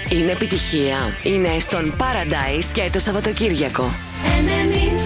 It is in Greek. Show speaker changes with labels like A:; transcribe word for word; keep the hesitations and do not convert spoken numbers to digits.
A: Είναι επιτυχία. Είναι στον Paradise και το Σαββατοκύριακο.
B: ενενήντα